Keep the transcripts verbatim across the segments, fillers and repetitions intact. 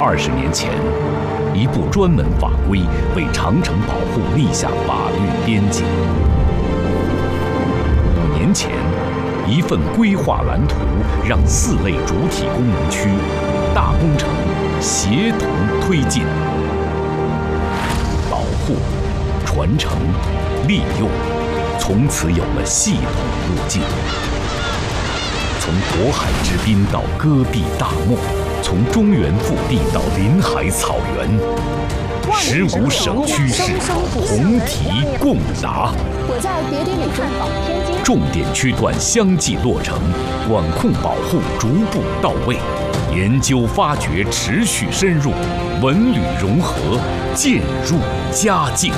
二十年前，一部专门法规为长城保护立下法律边界。五年前，一份规划蓝图让四类主体功能区大工程协同推进，保护、传承、利用，从此有了系统路径。从渤海之滨到戈壁大漠，从中原腹地到临海草原，十五省区市同题共达。 我在别地里中保天津， 重点区段相继落成，管控保护逐步到位，研究发掘持续深入，文旅融合渐入佳境。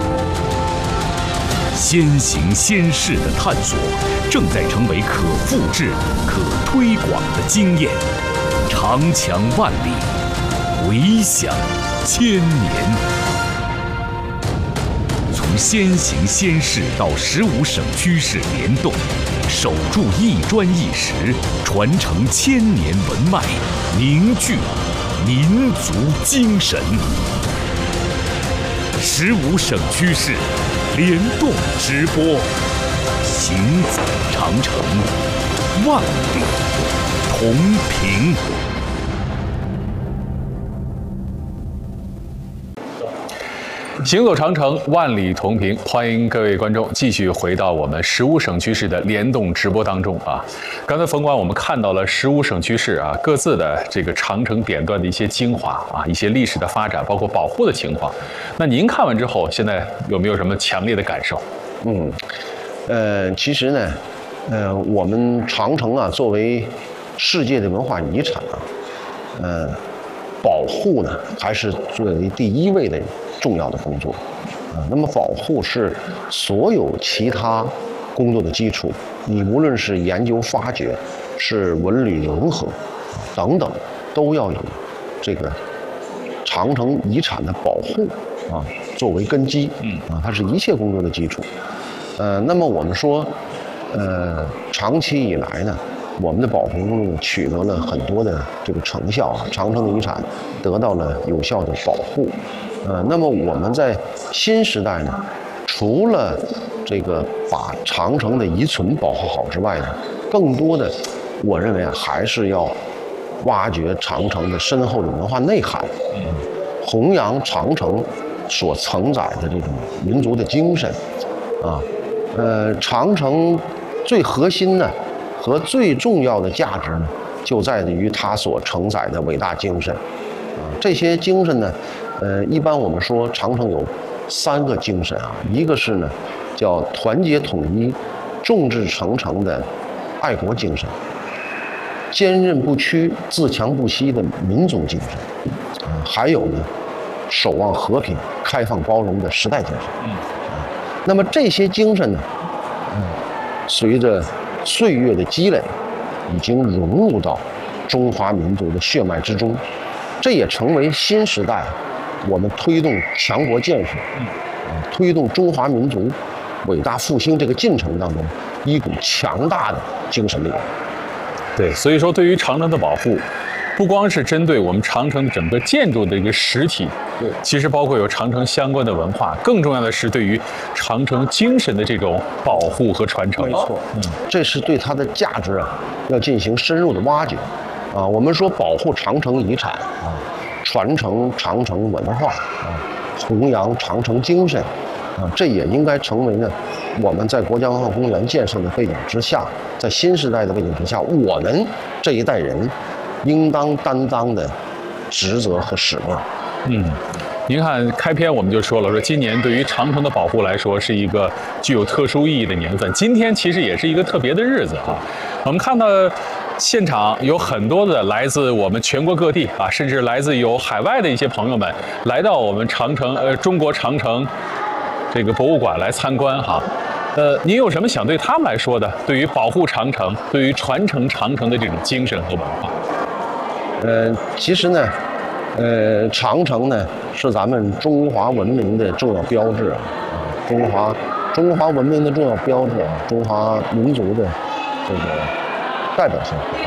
先行先试的探索，正在成为可复制、可推广的经验。长墙万里，回响千年。从先行先试到十五省区市联动，守住一砖一石，传承千年文脉，凝聚民族精神。十五省区市联动直播，行走长城，万里同平。 行走长城，万里同平。欢迎各位观众继续回到我们十五省区市的联动直播当中啊。刚才冯官我们看到了十五省区市啊各自的这个长城点段的一些精华啊，一些历史的发展，包括保护的情况。那您看完之后，现在有没有什么强烈的感受？ 嗯，呃，其实呢，呃，我们长城啊，作为世界的文化遗产啊，呃，保护呢还是作为第一位的重要的工作啊。那么保护是所有其他工作的基础，你无论是研究发掘，是文旅融合等等，都要有这个长城遗产的保护啊作为根基，嗯啊，它是一切工作的基础。呃，那么我们说，呃，长期以来呢，我们的保护工作取得了很多的这个成效啊，长城的遗产得到了有效的保护。呃，那么我们在新时代呢，除了这个把长城的遗存保护好之外呢，更多的，我认为啊，还是要挖掘长城的深厚的文化内涵，弘扬长城所承载的这种民族的精神，啊，呃，长城最核心呢和最重要的价值呢，就在于它所承载的伟大精神，啊，这些精神呢。呃，一般我们说长城有三个精神啊，一个是呢叫团结统一、众志成城的爱国精神，坚韧不屈、自强不息的民族精神，啊、呃，还有呢守望和平、开放包容的时代精神。嗯，啊，那么这些精神呢，嗯，随着岁月的积累，已经融入到中华民族的血脉之中，这也成为新时代我们推动强国建设，啊，推动中华民族伟大复兴这个进程当中一股强大的精神力量。 对，所以说对于长城的保护，不光是针对我们长城的整个建筑的一个实体， 对， 其实包括有长城相关的文化，更重要的是对于长城精神的这种保护和传承。 没错，嗯，这是对它的价值啊要进行深入的挖掘。啊，我们说保护长城遗产啊，传承长城文化啊，弘扬长城精神啊，这也应该成为呢我们在国家文化公园建设的背景之下，在新时代的背景之下，我们这一代人应当担当的职责和使命。 嗯，您看开篇我们就说了，说今年对于长城的保护来说是一个具有特殊意义的年份，今天其实也是一个特别的日子啊。我们看到现场有很多的来自我们全国各地啊，甚至来自有海外的一些朋友们来到我们长城呃中国长城这个博物馆来参观哈。呃，您有什么想对他们来说的？对于保护长城，对于传承长城的这种精神和文化？ 呃，其实呢，呃，长城呢是咱们中华文明的重要标志啊，中华中华文明的重要标志啊，中华民族的这个代表性。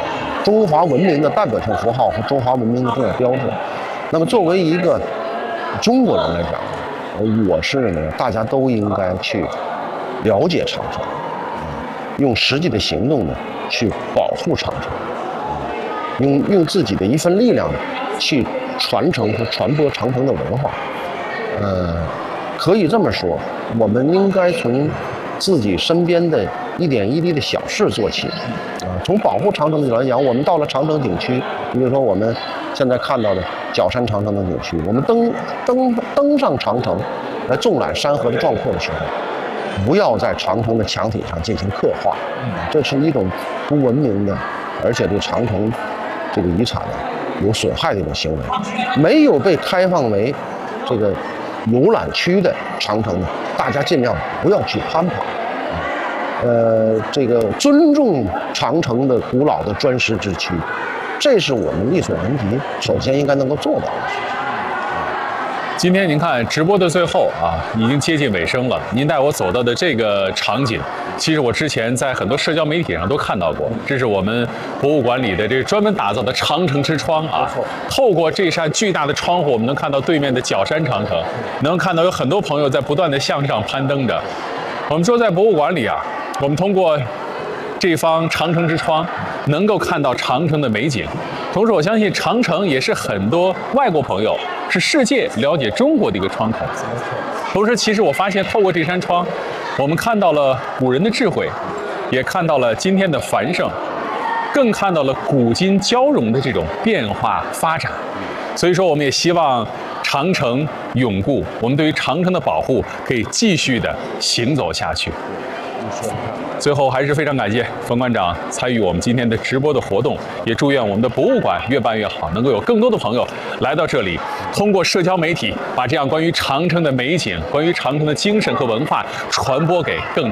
中华文明的代表性符号和中华文明的重要标志。那么，作为一个中国人来讲，我是认为大家都应该去了解长城，用实际的行动呢去保护长城，用用自己的一份力量去传承和传播长城的文化。呃，可以这么说，我们应该从自己身边的一点一滴的小事做起。啊，从保护长城来讲，我们到了长城景区，比如说我们现在看到的角山长城的景区，我们登登登上长城，来纵览山河的壮阔的时候，不要在长城的墙体上进行刻画，这是一种不文明的，而且对长城这个遗产呢有损害的一种行为。没有被开放为这个游览区的长城呢，大家尽量不要去攀爬。呃，这个尊重长城的古老的砖石之躯，这是我们力所能及，首先应该能够做到的事情。 今天您看直播的最后啊，已经接近尾声了。您带我走到的这个场景，其实我之前在很多社交媒体上都看到过。这是我们博物馆里的这专门打造的长城之窗啊。透过这扇巨大的窗户，我们能看到对面的角山长城，能看到有很多朋友在不断的向上攀登着。我们说在博物馆里啊，我们通过这方长城之窗，能够看到长城的美景。同时，我相信长城也是很多外国朋友，是世界了解中国的一个窗口。同时，其实我发现透过这扇窗，我们看到了古人的智慧，也看到了今天的繁盛，更看到了古今交融的这种变化发展。所以说，我们也希望长城永固，我们对于长城的保护可以继续的行走下去。最后还是非常感谢冯馆长参与我们今天的直播的活动，也祝愿我们的博物馆越办越好，能够有更多的朋友来到这里，通过社交媒体把这样关于长城的美景、关于长城的精神和文化传播给更多。